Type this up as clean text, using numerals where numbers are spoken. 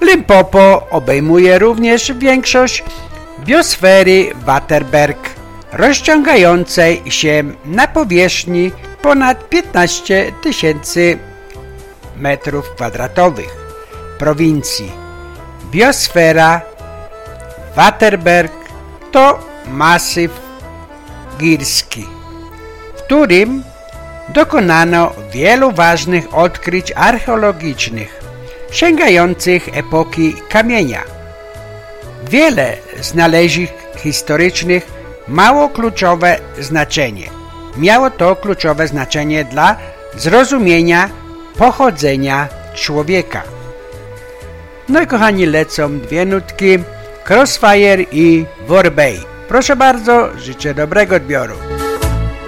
Limpopo obejmuje również większość biosfery Waterberg, rozciągającej się na powierzchni ponad 15 000 m2 prowincji. Biosfera Waterberg to masyw górski, w którym dokonano wielu ważnych odkryć archeologicznych sięgających epoki kamienia. Wiele znalezisk historycznych miało to kluczowe znaczenie dla zrozumienia pochodzenia człowieka. No i kochani, lecą dwie nutki, Crossfire i Vorbey. Proszę bardzo, życzę dobrego odbioru.